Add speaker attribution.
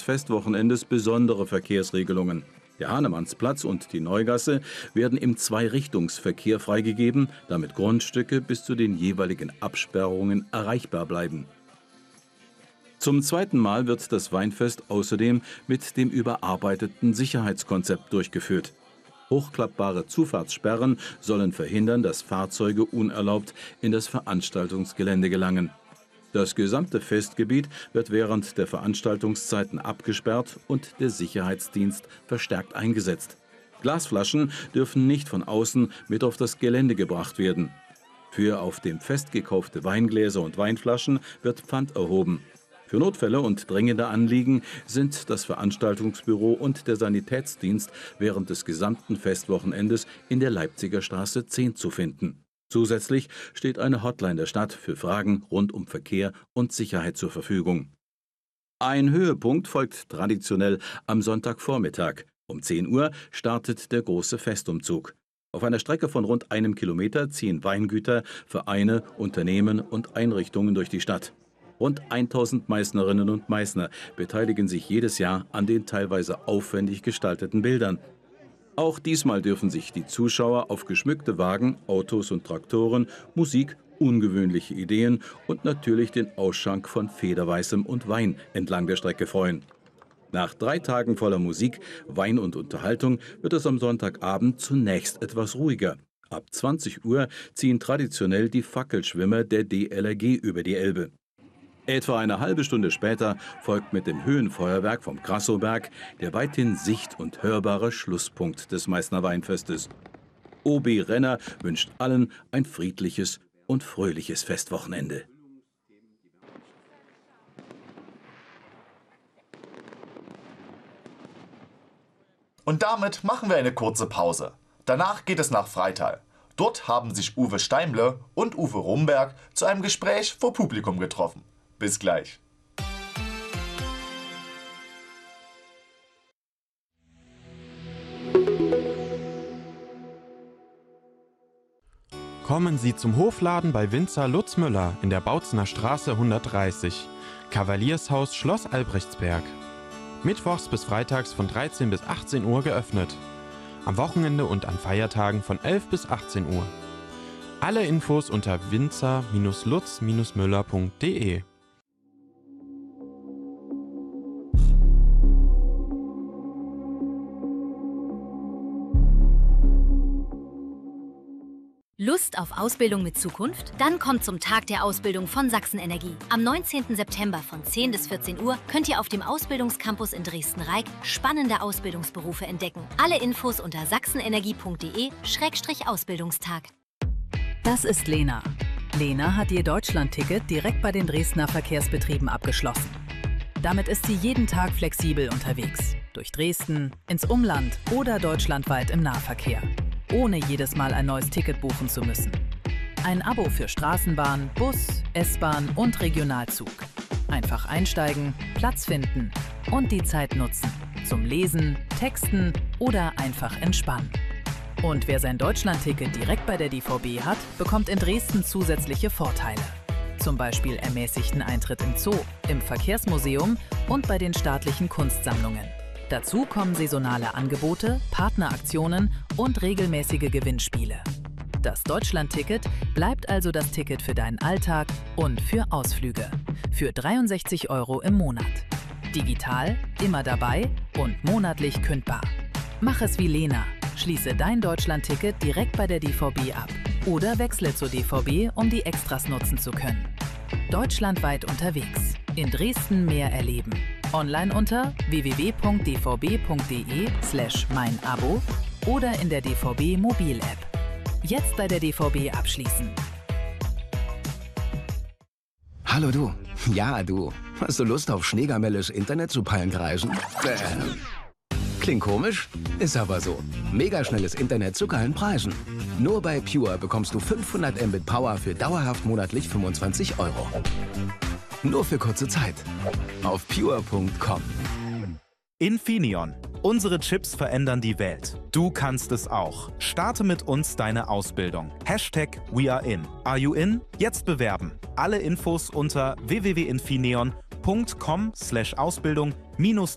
Speaker 1: Festwochenendes besondere Verkehrsregelungen. Der Hahnemannsplatz und die Neugasse werden im Zweirichtungsverkehr freigegeben, damit Grundstücke bis zu den jeweiligen Absperrungen erreichbar bleiben. Zum zweiten Mal wird das Weinfest außerdem mit dem überarbeiteten Sicherheitskonzept durchgeführt. Hochklappbare Zufahrtssperren sollen verhindern, dass Fahrzeuge unerlaubt in das Veranstaltungsgelände gelangen. Das gesamte Festgebiet wird während der Veranstaltungszeiten abgesperrt und der Sicherheitsdienst verstärkt eingesetzt. Glasflaschen dürfen nicht von außen mit auf das Gelände gebracht werden. Für auf dem Fest gekaufte Weingläser und Weinflaschen wird Pfand erhoben. Für Notfälle und dringende Anliegen sind das Veranstaltungsbüro und der Sanitätsdienst während des gesamten Festwochenendes in der Leipziger Straße 10 zu finden. Zusätzlich steht eine Hotline der Stadt für Fragen rund um Verkehr und Sicherheit zur Verfügung. Ein Höhepunkt folgt traditionell am Sonntagvormittag. Um 10 Uhr startet der große Festumzug. Auf einer Strecke von rund 1 Kilometer ziehen Weingüter, Vereine, Unternehmen und Einrichtungen durch die Stadt. Rund 1000 Meißnerinnen und Meißner beteiligen sich jedes Jahr an den teilweise aufwendig gestalteten Bildern. Auch diesmal dürfen sich die Zuschauer auf geschmückte Wagen, Autos und Traktoren, Musik, ungewöhnliche Ideen und natürlich den Ausschank von Federweißem und Wein entlang der Strecke freuen. Nach 3 Tagen voller Musik, Wein und Unterhaltung wird es am Sonntagabend zunächst etwas ruhiger. Ab 20 Uhr ziehen traditionell die Fackelschwimmer der DLRG über die Elbe. Etwa eine halbe Stunde später folgt mit dem Höhenfeuerwerk vom Krassowberg der weithin sicht- und hörbare Schlusspunkt des Meißner Weinfestes. OB Renner wünscht allen ein friedliches und fröhliches Festwochenende.
Speaker 2: Und damit machen wir eine kurze Pause. Danach geht es nach Freital. Dort haben sich Uwe Steimle und Uwe Rumberg zu einem Gespräch vor Publikum getroffen. Bis gleich.
Speaker 3: Kommen Sie zum Hofladen bei Winzer Lutz Müller in der Bautzener Straße 130, Kavaliershaus Schloss Albrechtsberg. Mittwochs bis freitags von 13 bis 18 Uhr geöffnet. Am Wochenende und an Feiertagen von 11 bis 18 Uhr. Alle Infos unter winzer-lutz-müller.de.
Speaker 4: Lust auf Ausbildung mit Zukunft? Dann kommt zum Tag der Ausbildung von Sachsen Energie. Am 19. September von 10 bis 14 Uhr könnt ihr auf dem Ausbildungscampus in Dresden-Reik spannende Ausbildungsberufe entdecken. Alle Infos unter sachsenenergie.de/Ausbildungstag.
Speaker 5: Das ist Lena. Lena hat ihr Deutschland-Ticket direkt bei den Dresdner Verkehrsbetrieben abgeschlossen. Damit ist sie jeden Tag flexibel unterwegs. Durch Dresden, ins Umland oder deutschlandweit im Nahverkehr. Ohne jedes Mal ein neues Ticket buchen zu müssen. Ein Abo für Straßenbahn, Bus, S-Bahn und Regionalzug. Einfach einsteigen, Platz finden und die Zeit nutzen. Zum Lesen, Texten oder einfach entspannen. Und wer sein Deutschlandticket direkt bei der DVB hat, bekommt in Dresden zusätzliche Vorteile. Zum Beispiel ermäßigten Eintritt im Zoo, im Verkehrsmuseum und bei den staatlichen Kunstsammlungen. Dazu kommen saisonale Angebote, Partneraktionen und regelmäßige Gewinnspiele. Das Deutschlandticket bleibt also das Ticket für deinen Alltag und für Ausflüge. Für 63 € im Monat. Digital, immer dabei und monatlich kündbar. Mach es wie Lena. Schließe dein Deutschlandticket direkt bei der DVB ab. Oder wechsle zur DVB, um die Extras nutzen zu können. Deutschlandweit unterwegs. In Dresden mehr erleben. Online unter www.dvb.de/meinabo oder in der DVB Mobil-App. Jetzt bei der DVB abschließen.
Speaker 6: Hallo du. Ja, du. Hast du Lust auf schneegamelles Internet zu Pallenkreisen? Klingt komisch? Ist aber so. Megaschnelles Internet zu geilen Preisen. Nur bei Pure bekommst du 500 Mbit Power für dauerhaft monatlich 25 €. Nur für kurze Zeit. Auf pure.com.
Speaker 7: Infineon. Unsere Chips verändern die Welt. Du kannst es auch. Starte mit uns deine Ausbildung. #WeAreIn. Are you in? Jetzt bewerben. Alle Infos unter www.infineon.com/Ausbildung-du.